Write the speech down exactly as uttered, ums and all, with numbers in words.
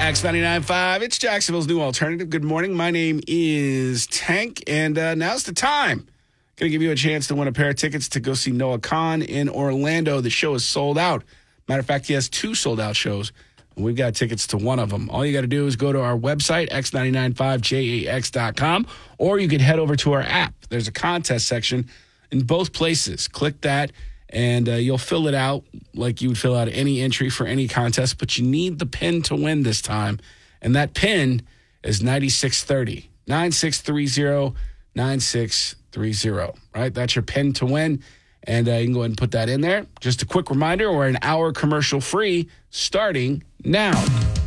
X ninety-nine point five, it's Jacksonville's new alternative. Good morning. My name is Tank, and uh, now's the time. Going to give you a chance to win a pair of tickets to go see Noah Kahan in Orlando. The show is sold out. Matter of fact, he has two sold-out shows, and we've got tickets to one of them. All you got to do is go to our website, x nine nine five j a x dot com, or you can head over to our app. There's a contest section in both places. Click that, and uh, you'll fill it out like you would fill out any entry for any contest, but you need the pin to win this time, and that pin is ninety-six thirty, nine six three zero, nine six three zero, right? That's your pin to win, and uh, you can go ahead and put that in there. Just a quick reminder, we're an hour commercial free starting now.